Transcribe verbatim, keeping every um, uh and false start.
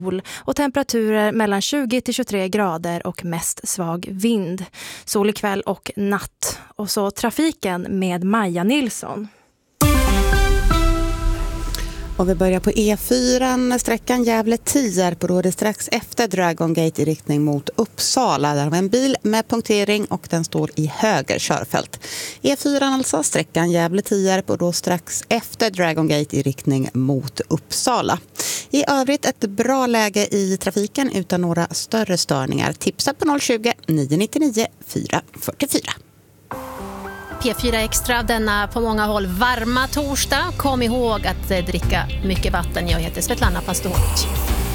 och temperaturer mellan tjugo till tjugotre grader och mest svag vind. Sol ikväll och natt. Och så trafiken med Maja Nilsson. Och vi börjar på E fyra, sträckan Gävle-Tierp, och då är det strax efter Dragon Gate i riktning mot Uppsala. Där har vi en bil med punktering och den står i höger körfält. E fyra alltså, sträckan Gävle-Tierp, och då strax efter Dragon Gate i riktning mot Uppsala. I övrigt ett bra läge i trafiken utan några större störningar. Tipsa på noll tjugo, nio nio nio, fyra fyra fyra. P fyra Extra denna på många håll varma torsdag. Kom ihåg att dricka mycket vatten. Jag heter Svetlana Pastovic.